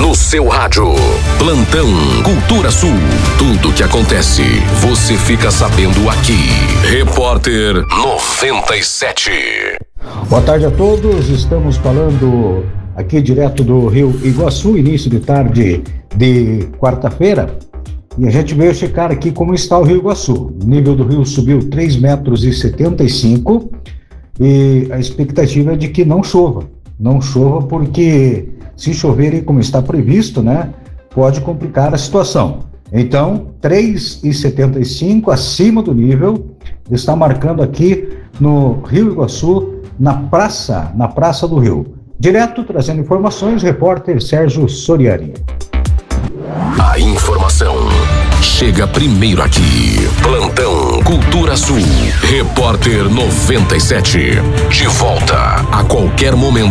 no seu rádio. Plantão Cultura Sul. Tudo que acontece, você fica sabendo aqui. Repórter 97. Boa tarde a todos, estamos falando aqui direto do Rio Iguaçu, início de tarde de quarta-feira, e a gente veio checar aqui como está o Rio Iguaçu. O nível do rio subiu 3,75 metros e a expectativa é de que não chova porque se chover como está previsto, né, pode complicar a situação. Então, 3,75 acima do nível, está marcando aqui no Rio Iguaçu, na Praça do Rio. Direto trazendo informações, repórter Sérgio Soriani. A informação chega primeiro aqui. Plantão Cultura Sul. Repórter 97. De volta a qualquer momento